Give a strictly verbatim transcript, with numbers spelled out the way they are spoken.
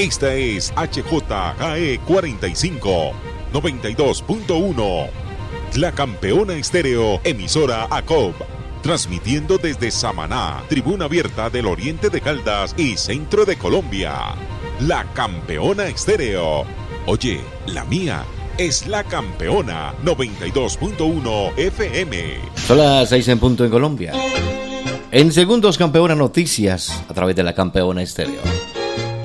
Esta es H J K E cuarenta y cinco, noventa y dos punto uno. La Campeona Estéreo, emisora A C O B. Transmitiendo desde Samaná, Tribuna Abierta del Oriente de Caldas y Centro de Colombia. La Campeona Estéreo. Oye, la mía es La Campeona noventa y dos punto uno F M. Son las seis en punto en Colombia. En segundos, Campeona Noticias a través de La Campeona Estéreo.